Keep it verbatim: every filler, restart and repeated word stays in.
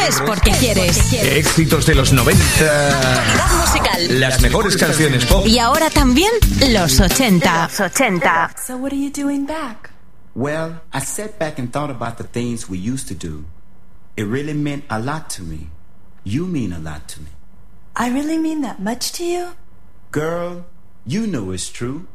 Es porque quieres. Éxitos de los noventa. Actualidad musical. Las mejores canciones pop. Y ahora también los ochenta. Los ochenta. So what are you doing back? Well, I sat back and thought about the things we used to do. It really meant a lot to me. You mean a lot to me. I really mean that much to you? Girl, you know it's true.